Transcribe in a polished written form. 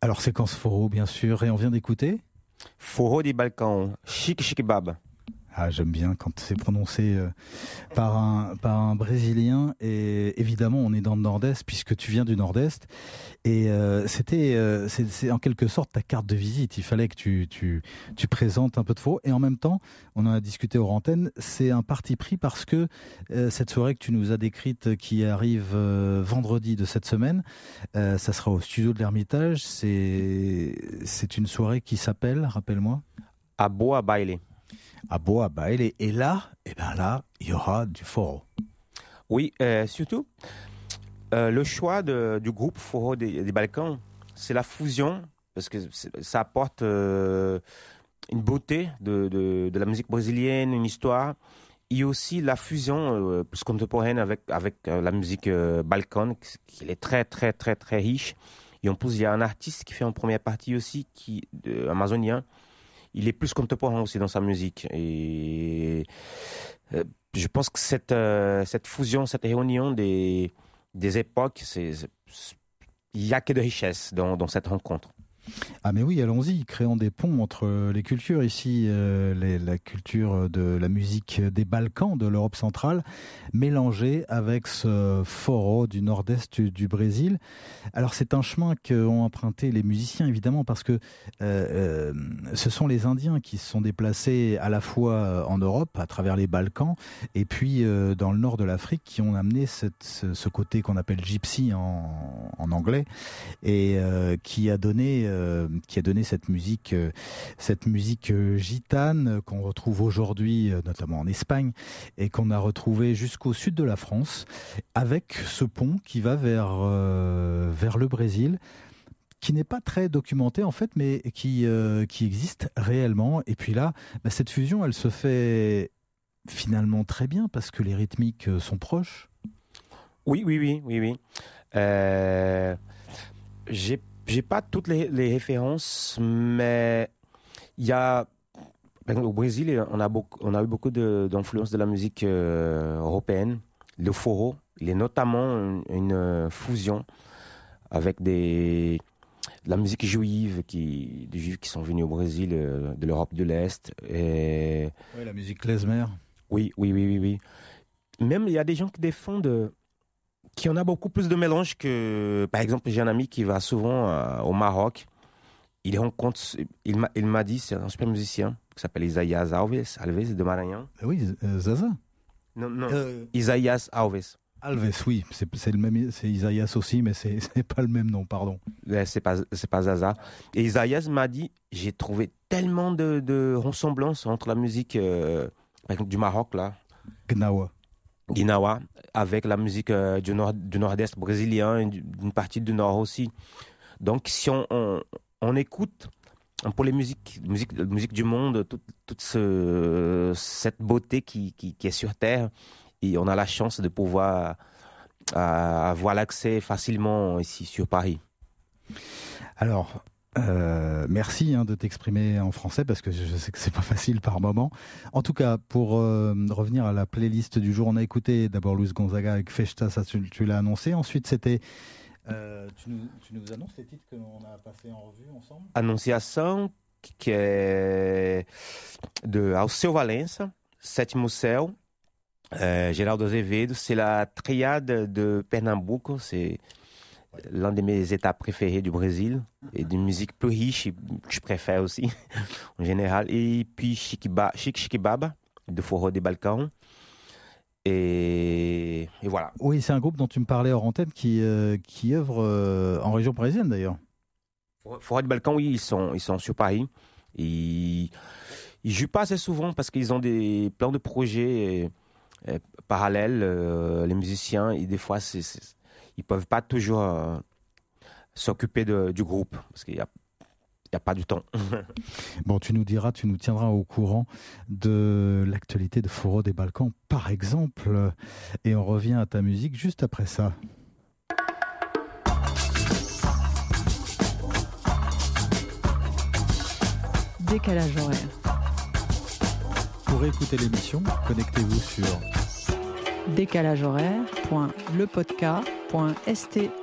Alors, séquence Forró, bien sûr, et on vient d'écouter Forró des Balkans, Chic Chic Bab. Ah, j'aime bien quand c'est prononcé par un Brésilien. Et évidemment, on est dans le Nord-Est, puisque tu viens du Nord-Est. Et c'est en quelque sorte ta carte de visite. Il fallait que tu présentes un peu de Forró. Et en même temps, on en a discuté hors antenne, c'est un parti pris parce que cette soirée que tu nous as décrite, qui arrive vendredi de cette semaine, ça sera au studio de l'Ermitage. C'est une soirée qui s'appelle, rappelle-moi, À Boa Baile. À Boa Baile. Et là, il y aura du Forró. Oui, surtout, le choix du groupe Forró des Balkans, c'est la fusion, parce que ça apporte une beauté de la musique brésilienne, une histoire, et aussi la fusion plus contemporaine avec la musique balkane, qui est très, très, très, très riche. Et en plus, il y a un artiste qui fait en première partie aussi, amazonien. Il est plus contemporain aussi dans sa musique. Et je pense que cette fusion, cette réunion des époques, il n'y a que de richesse dans cette rencontre. Ah mais oui, allons-y, créons des ponts entre les cultures ici, la culture de la musique des Balkans, de l'Europe centrale, mélangée avec ce Forró du nord-est du Brésil. Alors c'est un chemin qu'ont emprunté les musiciens évidemment parce que ce sont les Indiens qui se sont déplacés à la fois en Europe à travers les Balkans et puis dans le nord de l'Afrique qui ont amené ce côté qu'on appelle gypsy en anglais et qui a donné cette musique gitane qu'on retrouve aujourd'hui notamment en Espagne et qu'on a retrouvé jusqu'au sud de la France avec ce pont qui va vers le Brésil, qui n'est pas très documenté en fait, mais qui existe réellement. Et puis là, cette fusion, elle se fait finalement très bien parce que les rythmiques sont proches. Oui. J'ai pas toutes les références, mais il y a au Brésil, on a eu beaucoup d'influence de la musique européenne. Le Forró, il est notamment une fusion avec de la musique juive, des juifs qui sont venus au Brésil de l'Europe de l'Est. Oui, la musique klezmer. Oui. Même il y a des gens qui défendent qu'il y en a beaucoup plus de mélange que, par exemple, j'ai un ami qui va souvent au Maroc. Il m'a dit, c'est un super musicien qui s'appelle Isaías Alves de Maranhão. Oui, Zaza. Non. Isaías Alves. Alves, oui, c'est le même, c'est Isaïas aussi, mais c'est pas le même nom, pardon. C'est pas Zaza. Et Isaïas m'a dit, j'ai trouvé tellement de ressemblances entre la musique par exemple, du Maroc là, Gnawa, avec la musique du nord-est brésilien et d'une partie du nord aussi. Donc si on écoute pour les musiques du monde, toute cette beauté qui est sur Terre, et on a la chance de pouvoir avoir l'accès facilement ici sur Paris. Alors, merci de t'exprimer en français parce que je sais que c'est pas facile par moment. En tout cas, pour revenir à la playlist du jour, on a écouté d'abord Luis Gonzaga avec Festa, ça tu l'as annoncé. Ensuite, c'était tu nous annonces les titres qu'on a passés en revue ensemble. Annunciação, qui est de Alceu Valença, Sétimo Céu, Geraldo Azevedo, c'est la triade de Pernambuco, c'est l'un de mes états préférés du Brésil et d'une musique plus riche que je préfère aussi en général. Et puis Chic Chic Baba de Forró des Balkans. Et voilà. Oui, c'est un groupe dont tu me parlais hors antenne qui œuvre en région parisienne d'ailleurs. Forró des Balkans, oui, ils sont sur Paris. Ils jouent pas assez souvent parce qu'ils ont plein de projets parallèles, les musiciens, et des fois ils peuvent pas toujours s'occuper du groupe parce qu'il y a pas du temps. Bon, tu nous tiendras au courant de l'actualité de Forró des Balkans, par exemple. Et on revient à ta musique juste après ça. Décalage horaire. Pour écouter l'émission, connectez-vous sur décalagehoraire.lepodcast.st